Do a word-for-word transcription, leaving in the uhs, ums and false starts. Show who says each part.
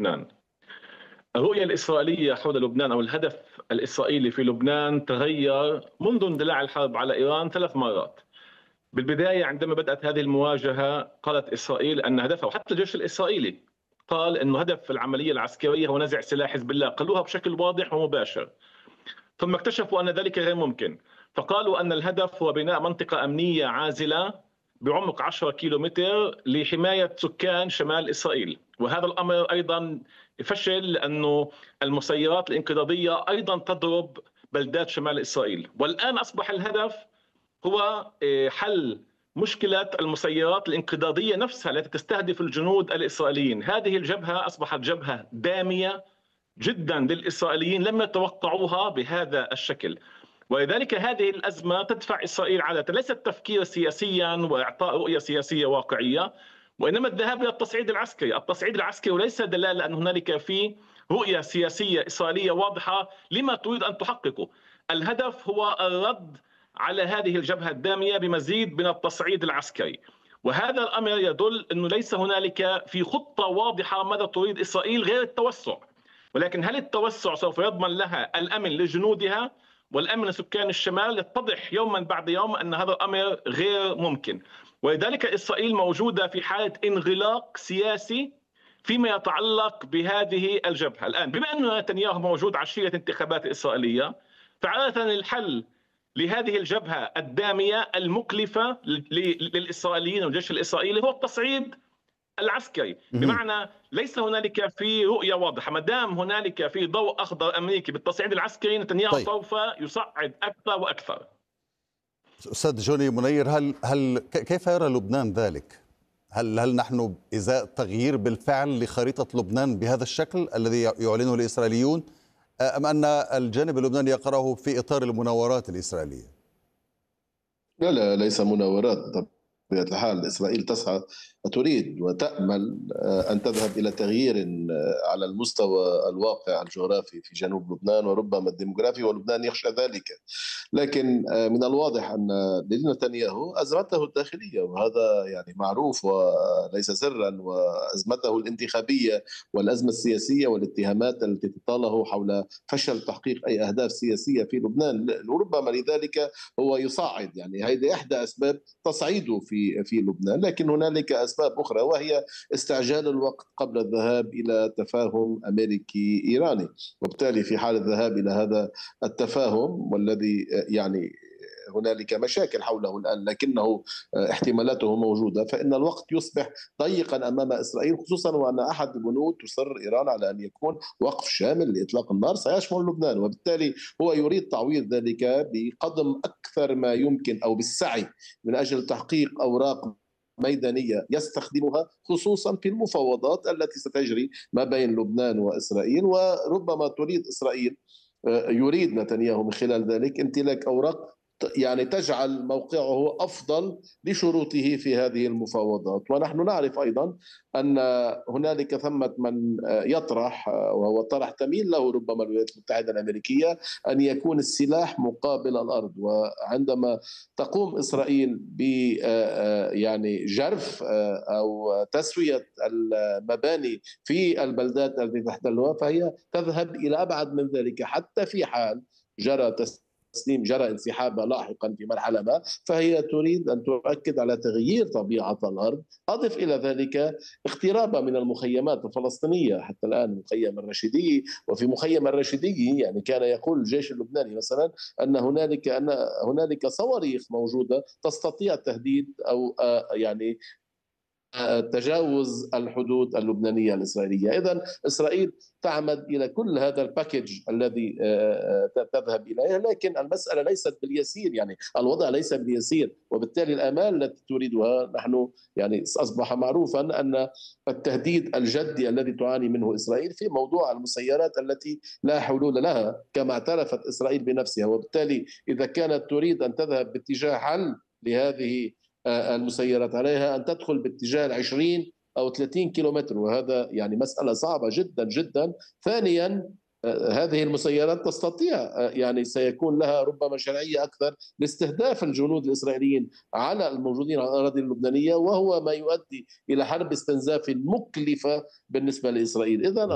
Speaker 1: لبنان. الرؤية الإسرائيلية حول لبنان أو الهدف الإسرائيلي في لبنان تغير منذ اندلاع الحرب على إيران ثلاث مرات. بالبداية عندما بدأت هذه المواجهة قالت إسرائيل أن هدفها، وحتى الجيش الإسرائيلي قال أنه هدف العملية العسكرية هو نزع سلاح حزب الله، قالوها بشكل واضح ومباشر. ثم اكتشفوا أن ذلك غير ممكن، فقالوا أن الهدف هو بناء منطقة أمنية عازلة بعمق عشرة كيلومتر لحماية سكان شمال إسرائيل. وهذا الأمر أيضا فشل لأنه المسيرات الانقضاضية أيضا تضرب بلدات شمال إسرائيل. والآن أصبح الهدف هو حل مشكلة المسيرات الانقضاضية نفسها التي تستهدف الجنود الإسرائيليين. هذه الجبهة أصبحت جبهة دامية جدا للإسرائيليين، لم يتوقعوها بهذا الشكل. ولذلك هذه الأزمة تدفع إسرائيل عادة ليس التفكير سياسيا وإعطاء رؤية سياسية واقعية، وإنما الذهاب إلى التصعيد العسكري. التصعيد العسكري وليس دلالة أن هنالك فيه رؤية سياسية إسرائيلية واضحة لما تريد أن تحققه. الهدف هو الرد على هذه الجبهة الدامية بمزيد من التصعيد العسكري، وهذا الأمر يدل أنه ليس هنالك في خطة واضحة ماذا تريد إسرائيل غير التوسع. ولكن هل التوسع سوف يضمن لها الأمن لجنودها والأمن لسكان الشمال؟ يتضح يوما بعد يوم أن هذا الأمر غير ممكن. ولذلك إسرائيل موجودة في حالة انغلاق سياسي فيما يتعلق بهذه الجبهة. الآن بما أن نتنياهو موجود عشية انتخابات إسرائيلية، فعادة الحل لهذه الجبهة الدامية المكلفة للإسرائيليين والجيش الإسرائيلي هو التصعيد العسكري. بمعنى ليس هنالك في رؤية واضحة. ما دام هنالك في ضوء أخضر أمريكي بالتصعيد العسكري، نتنياهو طيب. سوف يصعد أكثر وأكثر.
Speaker 2: أستاذ جوني منير، هل هل كيف يرى لبنان ذلك؟ هل هل نحن إزاء تغيير بالفعل لخريطة لبنان بهذا الشكل الذي يعلنه الإسرائيليون، أم أن الجانب اللبناني يقرأه في إطار المناورات الإسرائيلية؟
Speaker 3: لا لا ليس مناورات. بطبيعة الحال إسرائيل تسعى وتريد وتأمل أن تذهب إلى تغيير على المستوى الواقع الجغرافي في جنوب لبنان وربما الديموغرافي، ولبنان يخشى ذلك. لكن من الواضح أن لنتنياهو أزمته الداخلية، وهذا يعني معروف وليس سرا، وأزمته الانتخابية والأزمة السياسية والاتهامات التي تطاله حول فشل تحقيق أي أهداف سياسية في لبنان. وربما لذلك هو يصعد، يعني هذه إحدى أسباب تصعيده في في لبنان. لكن هنالك أسباب أخرى، وهي استعجال الوقت قبل الذهاب إلى تفاهم أمريكي إيراني. وبالتالي في حال الذهاب إلى هذا التفاهم، والذي يعني هنالك مشاكل حوله الآن لكنه احتمالاته موجودة، فإن الوقت يصبح ضيقا أمام إسرائيل، خصوصا وأن أحد البنود تصر إيران على أن يكون وقف شامل لإطلاق النار سيشمل لبنان. وبالتالي هو يريد تعويض ذلك بقدم أكثر ما يمكن أو بالسعي من أجل تحقيق أوراق ميدانية يستخدمها خصوصا في المفاوضات التي ستجري ما بين لبنان وإسرائيل. وربما تريد إسرائيل، يريد نتنياهو من خلال ذلك امتلاك أوراق يعني تجعل موقعه أفضل لشروطه في هذه المفاوضات. ونحن نعرف أيضا أن هنالك ثمة من يطرح، وهو طرح تميل له ربما الولايات المتحدة الأمريكية، أن يكون السلاح مقابل الأرض. وعندما تقوم إسرائيل ب يعني جرف أو تسوية المباني في البلدات التي تحتلها، فهي تذهب إلى أبعد من ذلك. حتى في حال جرى تسوية تسليم جرى انسحابها لاحقا في مرحلة ما، فهي تريد أن تؤكد على تغيير طبيعة الأرض. أضف إلى ذلك اقترابها من المخيمات الفلسطينية. حتى الآن مخيم الرشيدي، وفي مخيم الرشيدي يعني كان يقول الجيش اللبناني مثلا أن هنالك أن هنالك صواريخ موجودة تستطيع تهديد أو يعني تجاوز الحدود اللبنانية الإسرائيلية. إذن إسرائيل تعمد إلى كل هذا الباكيج الذي تذهب إليه، لكن المسألة ليست باليسير، يعني الوضع ليس باليسير. وبالتالي الآمال التي تريدها، نحن يعني أصبح معروفا أن التهديد الجدي الذي تعاني منه إسرائيل في موضوع المسيرات التي لا حلول لها كما اعترفت إسرائيل بنفسها. وبالتالي إذا كانت تريد أن تذهب باتجاه حل لهذه المسيرات، عليها أن تدخل باتجاه العشرين أو ثلاثين كيلومتر، وهذا يعني مسألة صعبة جدا جدا. ثانيا هذه المسيرات تستطيع يعني سيكون لها ربما شرعية أكثر لاستهداف الجنود الإسرائيليين على الموجودين على الأراضي اللبنانية، وهو ما يؤدي إلى حرب استنزاف مكلفة بالنسبة لإسرائيل. إذن